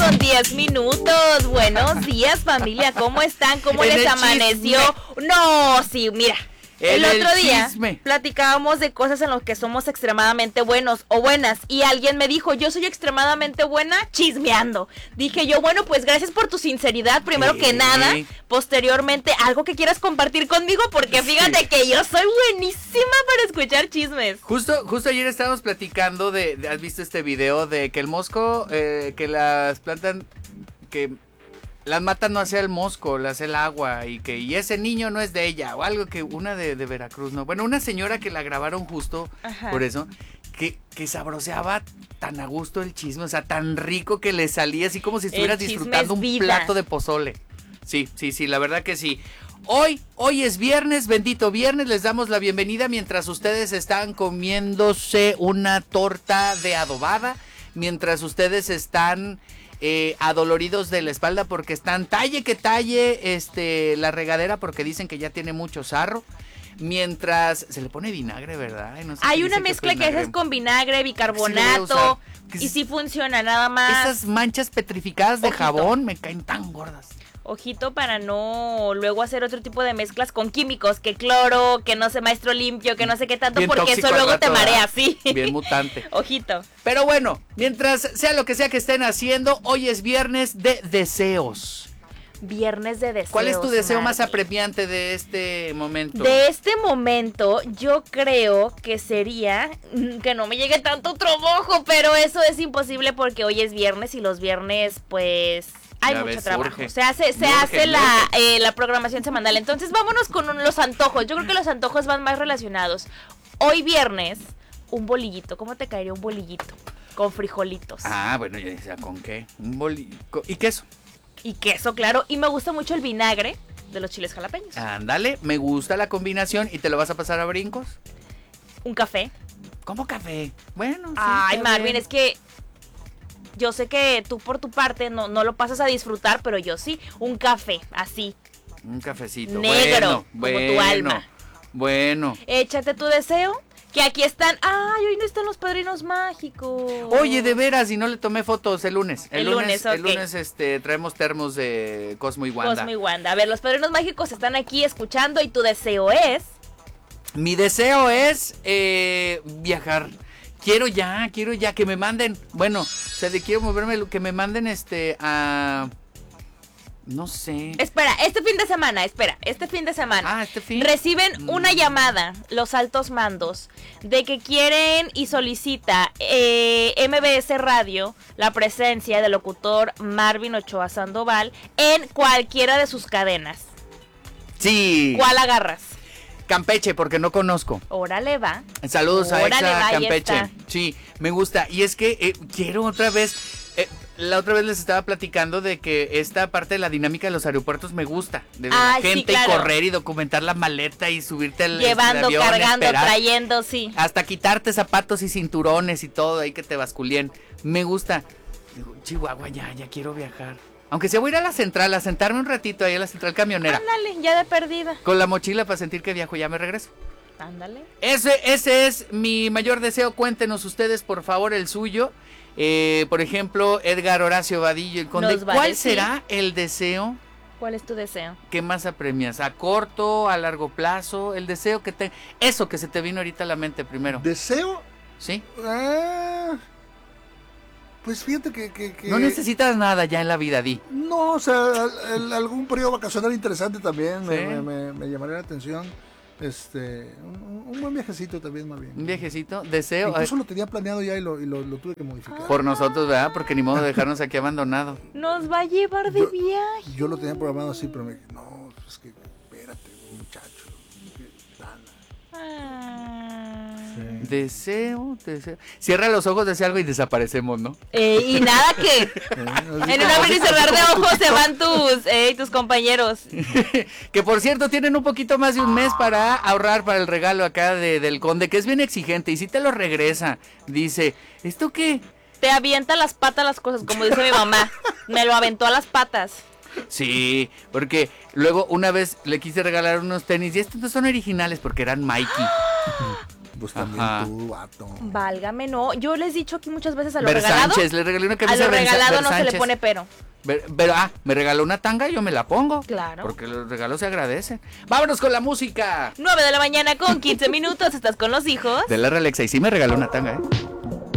9:10. Buenos días, familia. ¿Cómo están? ¿Cómo les amaneció? No, sí, mira. El otro día platicábamos de cosas en las que somos extremadamente buenos o buenas y alguien me dijo, yo soy extremadamente buena chismeando. Dije yo, bueno, pues gracias por tu sinceridad, primero que nada. Posteriormente, algo que quieras compartir conmigo, porque fíjate que yo soy buenísima para escuchar chismes. Justo ayer estábamos platicando ¿has visto este video de que el mosco, que las plantas, que las matan no hacia el mosco, las hace el agua y ese niño no es de ella o algo que una de Veracruz, ¿no? Bueno, una señora que la grabaron justo por eso, que sabroseaba tan a gusto el chisme, o sea, tan rico que le salía así como si estuvieras disfrutando un plato de pozole. Sí, la verdad que sí. Hoy es viernes, bendito viernes, les damos la bienvenida mientras ustedes están comiéndose una torta de adobada, mientras ustedes están adoloridos de la espalda porque están talle la regadera porque dicen que ya tiene mucho sarro. Mientras se le pone vinagre, ¿verdad? No sé. Hay una mezcla que haces con vinagre, bicarbonato, y sí funciona, nada más. Esas manchas petrificadas de jabón me caen tan gordas. Ojito para no luego hacer otro tipo de mezclas con químicos, que cloro, que no sé, maestro limpio, que no sé qué tanto, bien porque eso luego te marea, sí. Bien mutante. Ojito. Pero bueno, mientras sea lo que sea que estén haciendo, hoy es viernes de deseos. Viernes de deseos. ¿Cuál es tu deseo más apremiante de este momento? De este momento, yo creo que sería que no me llegue tanto trabajo, pero eso es imposible porque hoy es viernes y los viernes, pues, hay mucho trabajo. Se hace la programación semanal. Entonces, vámonos con los antojos. Yo creo que los antojos van más relacionados. Hoy viernes, un bolillito. ¿Cómo te caería un bolillito? Con frijolitos. Ah, bueno, yo decía, ¿con qué? Un bolillito. ¿Y queso? Y queso, claro. Y me gusta mucho el vinagre de los chiles jalapeños. Ándale, me gusta la combinación. ¿Y te lo vas a pasar a brincos? Un café. ¿Cómo café? Bueno, sí. Ay, Marvin, es que yo sé que tú por tu parte no lo pasas a disfrutar, pero yo sí. Un café, así. Un cafecito. Negro, bueno, como tu alma. Bueno. Échate tu deseo. Que aquí están. Ay, hoy no están los padrinos mágicos. Oye, de veras, y no le tomé fotos el lunes. El lunes, okay. El lunes traemos termos de Cosmo y Wanda. Cosmo y Wanda. A ver, los padrinos mágicos están aquí escuchando y tu deseo es. Mi deseo es viajar. Quiero ya que me manden. Bueno, o sea, quiero moverme, que me manden a. No sé. Espera, este fin de semana. Reciben una llamada, los altos mandos, de que quieren y solicita MBS Radio la presencia del locutor Marvin Ochoa Sandoval en cualquiera de sus cadenas. Sí. ¿Cuál agarras? Campeche, porque no conozco. Órale, va. Saludos a Exa Campeche. Sí, me gusta. Y es que quiero otra vez. La otra vez les estaba platicando de que esta parte de la dinámica de los aeropuertos me gusta. De la gente, sí, claro. Y correr y documentar la maleta y subirte al llevando, avión, cargando, esperar, trayendo, sí. Hasta quitarte zapatos y cinturones y todo ahí que te basculien. Me gusta. Digo, Chihuahua, ya quiero viajar. Aunque sea voy a ir a la central, a sentarme un ratito ahí a la central camionera. Ándale, ya de perdida. Con la mochila para sentir que viajo, ya me regreso. Ándale. Ese es mi mayor deseo. Cuéntenos ustedes, por favor, el suyo. Por ejemplo, Edgar Horacio Vadillo, el Conde. ¿Cuál será el deseo? ¿Cuál es tu deseo? ¿Qué más apremias? ¿A corto, a largo plazo? El deseo que te... Eso que se te vino ahorita a la mente primero. ¿Deseo? Sí. Pues fíjate que... No necesitas nada ya en la vida, di. No, o sea, algún periodo vacacional interesante también, ¿sí? me llamaría la atención. Un buen viajecito también, más bien. Un viajecito, deseo. Incluso lo tenía planeado ya y lo tuve que modificar. Por nosotros, ¿verdad? Porque ni modo de dejarnos aquí abandonados. Nos va a llevar de viaje. Yo lo tenía programado así, pero me dije, no, es que espérate, muchacho. Sí. Deseo. Cierra los ojos, desea algo y desaparecemos, ¿no? Y nada que en un abrir y cerrar de ojos se van tus compañeros. Que por cierto tienen un poquito más de un mes para ahorrar para el regalo acá del Conde, que es bien exigente y si te lo regresa, dice, ¿esto qué? Te avienta las patas las cosas, como dice mi mamá. Me lo aventó a las patas. Sí, porque luego una vez le quise regalar unos tenis y estos no son originales porque eran Mikey. pues también tú, vato. Válgame, no. Yo les he dicho aquí muchas veces a lo Ver regalado. Sánchez, le regalé una camisa a lo regalado no Sánchez. se le pone pero. Me regaló una tanga y yo me la pongo. Claro. Porque los regalos se agradecen. Vámonos con la música. 9 de la mañana con 15 minutos. Estás con los hijos De la Alexa y sí me regaló una tanga,